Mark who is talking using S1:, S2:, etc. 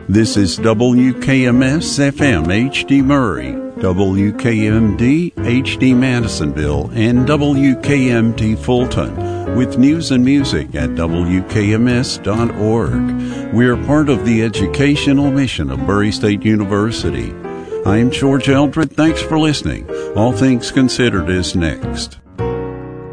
S1: This is WKMS-FM HD Murray, WKMD HD Madisonville, and WKMT Fulton, with news and music at WKMS.org. We are part of the educational mission of Murray State University. I'm George Eldred. Thanks for listening. All Things Considered is next.